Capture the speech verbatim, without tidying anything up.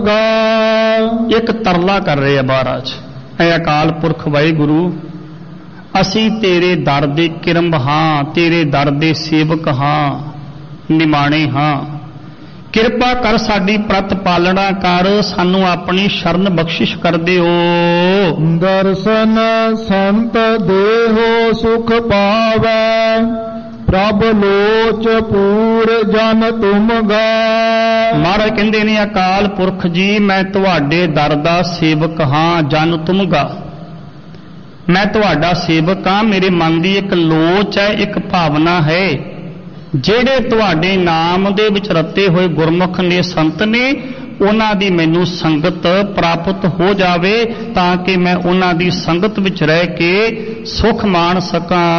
ਇੱਕ ਤਰਲਾ ਕਰ ਰਹੇ ਆ ਮਹਾਰਾਜ, ਐ ਅਕਾਲ ਪੁਰਖ ਵਾਹਿਗੁਰੂ, ਅਸੀਂ ਤੇਰੇ ਦਰ ਦੇ ਕਿਰਮ ਹਾਂ, ਤੇਰੇ ਦਰ ਦੇ ਸੇਵਕ ਹਾਂ, ਨਿਮਾਣੇ ਹਾਂ, ਕਿਰਪਾ ਕਰ ਸਾਡੀ ਪ੍ਰਤ ਪਾਲਣਾ ਕਰ, ਸਾਨੂੰ ਆਪਣੀ ਸ਼ਰਨ ਬਖਸ਼ਿਸ਼ ਕਰ ਦਿਓ। ਦਰਸ਼ਨ ਸੰਤ ਦੇਹੋ ਸੁਖ ਪਾਵੈ, ਪ੍ਰਭ ਲੋਚ ਪੂਰ ਜਨ ਤੁਮ ਗਾ। ਮਹਾਰਾਜ ਕਹਿੰਦੇ ਨੇ ਅਕਾਲ ਪੁਰਖ ਜੀ, ਮੈਂ ਤੁਹਾਡੇ ਦਰ ਦਾ ਸੇਵਕ ਹਾਂ, ਜਨ ਤੁਮ ਗਾ, ਮੈਂ ਤੁਹਾਡਾ ਸੇਵਕ ਹਾਂ। ਮੇਰੇ ਮਨ ਦੀ ਇੱਕ ਲੋਚ ਹੈ, ਇੱਕ ਭਾਵਨਾ ਹੈ, ਜਿਹੜੇ ਤੁਹਾਡੇ ਨਾਮ ਦੇ ਵਿੱਚ ਰਤੇ ਹੋਏ ਗੁਰਮੁਖ ਨੇ, ਸੰਤ ਨੇ, ਉਹਨਾਂ ਦੀ ਮੈਨੂੰ ਸੰਗਤ ਪ੍ਰਾਪਤ ਹੋ ਜਾਵੇ, ਤਾਂ ਕਿ ਮੈਂ ਉਹਨਾਂ ਦੀ ਸੰਗਤ ਵਿੱਚ ਰਹਿ ਕੇ ਸੁਖ ਮਾਣ ਸਕਾਂ।